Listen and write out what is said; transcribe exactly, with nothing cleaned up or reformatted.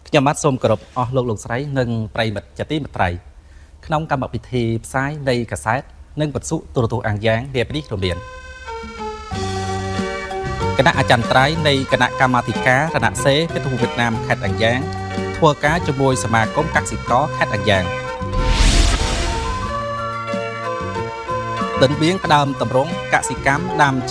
ខ្ញុំបាទសូមគោរពអស់លោកលោកស្រីនិងប្រិយមិត្តជាទីមេត្រីក្នុងកម្មវិធីផ្សាយនៃកាសែតនិងវិទ្យុទូរទស្សន៍អាំងយ៉ាងរៀបនេះរមានគណៈអចិន្ត្រៃយ៍នៃគណៈកម្មាធិការរណសេពិទូវៀតណាមខេត្តអាំងយ៉ាងធ្វើការជាមួយសមាគមកសិករខេត្តអាំងយ៉ាងដិនបៀងផ្ដើមតម្រង់កសិកម្មដាំ